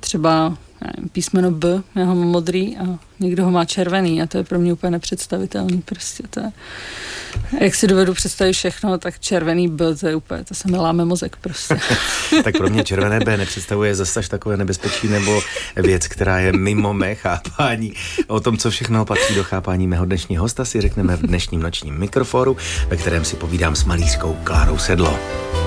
třeba písmeno B, já ho mám modrý a někdo ho má červený a to je pro mě úplně nepředstavitelný prostě. To je, jak si dovedu představit všechno, tak červený B, to je úplně, to se mi láme mozek prostě. Tak pro mě červené B nepředstavuje zase až takové nebezpečí nebo věc, která je mimo mé chápání. O tom, co všechno patří do chápání mého dnešního hosta, si řekneme v dnešním nočním mikrofóru, ve kterém si povídám s malířkou Klárou Sedlo.